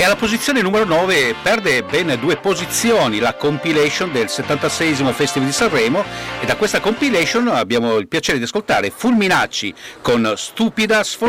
alla posizione numero 9 perde ben 2 posizioni la compilation del 76esimo Festival di Sanremo, e da questa compilation abbiamo il piacere di ascoltare Fulminacci con Stupida Sfortuna.